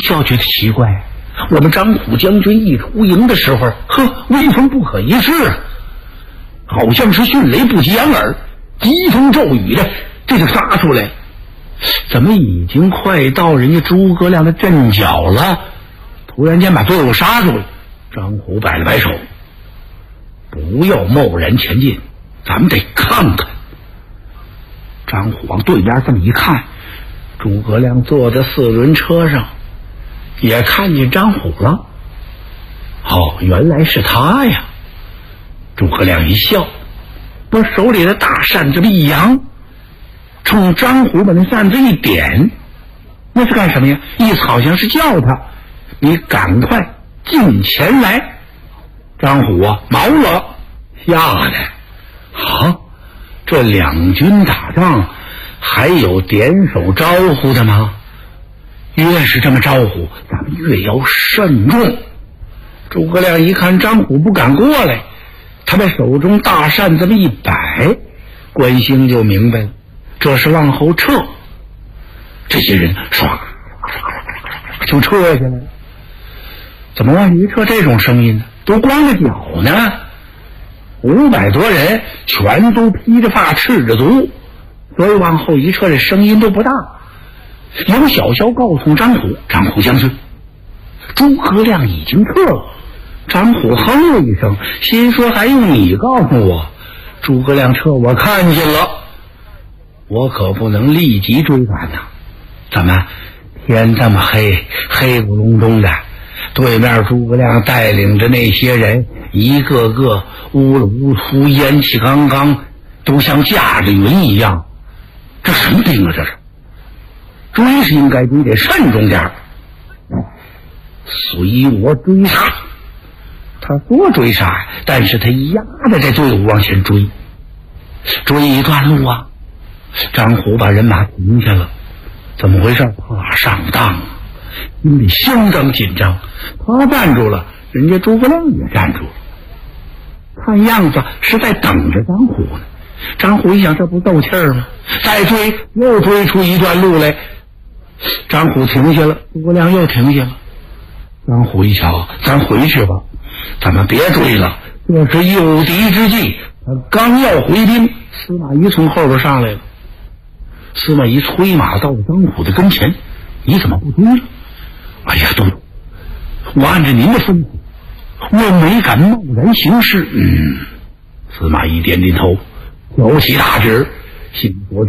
笑觉得奇怪，我们张虎将军一出营的时候，威风不可一世啊，好像是迅雷不及掩耳，疾风骤雨的这就杀出来，怎么已经快到人家诸葛亮的阵脚了，突然间把队伍杀住了。张虎摆了摆手，不要贸然前进，咱们得看看。张虎往对边这么一看，诸葛亮坐在四轮车上，也看见张虎了。哦，原来是他呀！诸葛亮一笑，把手里的大扇子一扬，冲张虎把那扇子一点，那是干什么呀？意思好像是叫他，你赶快近前来。张虎啊，毛了，吓得好，这两军打仗还有点手招呼的吗？越是这么招呼，咱们越要慎重。诸葛亮一看张虎不敢过来，他把手中大扇这么一摆，关兴就明白了，这是往后撤。这些人唰就撤下来了。怎么往一撤这种声音呢？都光着脚呢，500多人全都披着发赤着足，所以往后一撤这声音都不大。有小校告诉张虎，张虎将军，诸葛亮已经撤了。张虎哼了一声，心说还用你告诉我？诸葛亮撤我看见了，我可不能立即追赶呐。怎么天这么黑，黑咕隆咚的，对面诸葛亮带领着那些人，一个个乌了乌秃，烟气刚刚，都像驾着云一样。这什么兵啊？这是追是应该追，得慎重点。随我追杀。他说追杀，但是他压着这队伍往前追，追一段路啊。张虎把人马停下了，怎么回事？怕上当啊，心里相当紧张。他站住了，人家诸葛亮也站住了，看样子是在等着张虎呢。张虎一想，这不斗气儿吗？再追又追出一段路来。张虎停下了，诸葛亮又停下了。张虎一瞧，咱回去吧，咱们别追了，这是诱敌之计。他刚要回兵，司马懿从后边上来了。司马懿催马到了张虎的跟前，你怎么不追了？哎呀，都我按照您的吩咐，我没敢贸然行事。司马懿点点头，挑起大指，心说